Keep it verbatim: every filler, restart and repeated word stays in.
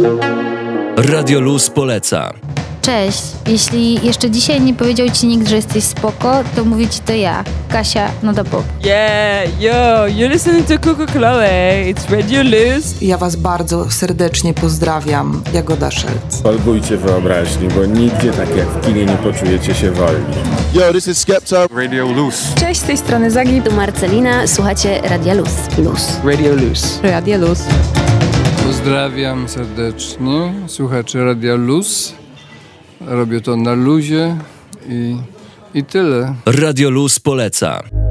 Radio Luz poleca. Cześć, jeśli jeszcze dzisiaj nie powiedział ci nikt, że jesteś spoko, to mówię ci to ja, Kasia Nodapop. Yeah, yo, you're listening to Coca-Cola, it's Radio Luz. Ja was bardzo serdecznie pozdrawiam, Jagoda Szelc. Polgujcie wyobraźni, bo nigdzie tak jak w kinie nie poczujecie się wolni. Yo, this is Skepta, Radio Luz. Cześć, z tej strony Zagi. Tu Marcelina, słuchacie Radia Luz. Luz. Radio Luz. Radio Luz. Pozdrawiam serdecznie słuchaczy Radia Luz. Robię to na luzie i, i tyle. Radio Luz poleca.